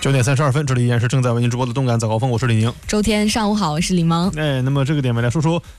9点32分，这里依然是正在为您直播的动感早高峰，我是李宁。 周天上午好，我是李萌。 那么这个点位来说说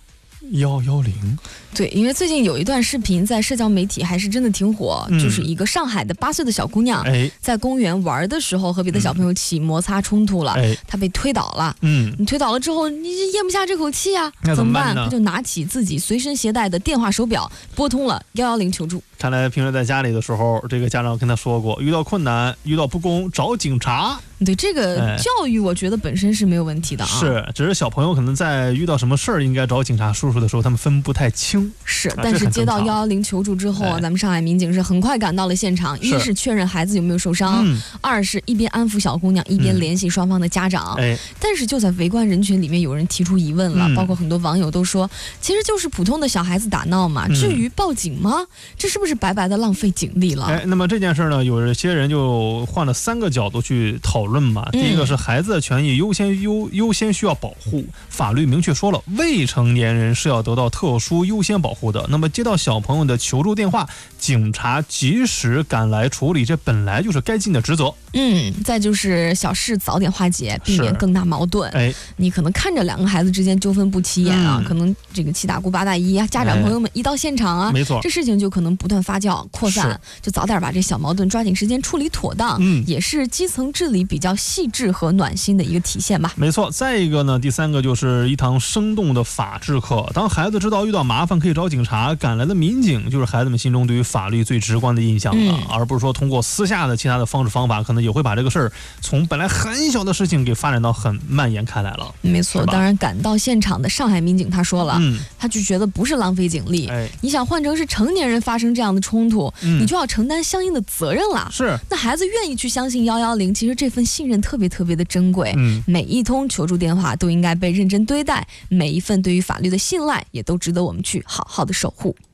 110。 对，因为最近有一段视频在社交媒体还是真的挺火，就是一个上海的8岁的小姑娘，在公园玩的时候和别的小朋友起摩擦冲突了，她被推倒了。你推倒了之后，你咽不下这口气啊，怎么办？她就拿起自己随身携带的电话手表，拨通了110求助。 看来平时在家里的时候，这个家长跟他说过，遇到困难、遇到不公，找警察。 对，这个教育我觉得本身是没有问题的啊。 是，只是小朋友可能在遇到什么事儿应该找警察叔叔的时候，他们分不太清。 是，但是接到110求助之后啊，咱们上海民警是很快赶到了现场，一是确认孩子有没有受伤，二是一边安抚小姑娘，一边联系双方的家长。但是就在围观人群里面，有人提出疑问了，包括很多网友都说，其实就是普通的小孩子打闹嘛，至于报警吗？这是不是白白的浪费警力了？ 那么这件事呢，有些人就换了3个角度去讨论嘛。第一个是孩子的权益优先需要保护，法律明确说了，未成年人是要得到特殊优先保护的。那么接到小朋友的求助电话，警察及时赶来处理，这本来就是该尽的职责。 再就是小事早点化解，避免更大矛盾。你可能看着2个孩子之间纠纷不起眼啊，可能这个七大姑八大姨啊，家长朋友们一到现场啊， 没错， 这事情就可能不断发酵扩散，就早点把这小矛盾抓紧时间处理妥当，也是基层治理比较细致和暖心的一个体现吧。 没错，再一个呢，第3个就是一堂生动的法治课。当孩子知道遇到麻烦可以找警察，赶来的民警就是孩子们心中对于法律最直观的印象了，而不是说通过私下的其他的方式方法，可能也会把这个事儿从本来很小的事情给发展到很蔓延开来了。 没错，当然赶到现场的上海民警他说了，他就觉得不是浪费警力，你想换成是成年人发生这样的冲突，你就要承担相应的责任了。 是， 那孩子愿意去相信110，其实这份信任特别的珍贵。每一通求助电话都应该被认真对待，每一份对于法律的信赖也都值得我们去好好的守护。